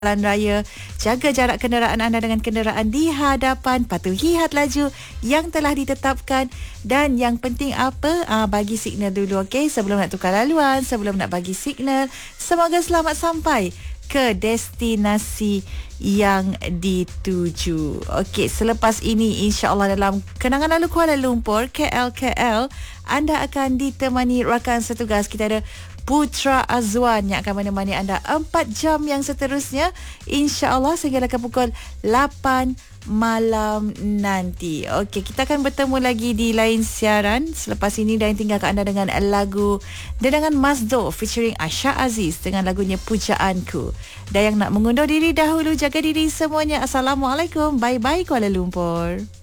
jalan raya, jaga jarak kenderaan anda dengan kenderaan di hadapan, patuhi had laju yang telah ditetapkan, dan yang penting apa? Bagi signal dulu, okey, sebelum nak tukar laluan, sebelum nak bagi signal. Semoga selamat sampai ke destinasi yang dituju. Okey, selepas ini insya-Allah dalam Kenangan Lalu Kuala Lumpur, KL, anda akan ditemani rakan setugas. Kita ada Putra Azwan yang akan menemani anda 4 jam yang seterusnya, insya-Allah sehingga ke pukul 8 malam nanti. Okey, kita akan bertemu lagi di lain siaran selepas ini, dan tinggalkan anda dengan lagu Dedangan Masdo featuring Asha Aziz dengan lagunya Pujaanku. Dan yang nak mengundur diri dahulu, jaga diri semuanya. Assalamualaikum. Bye-bye Kuala Lumpur.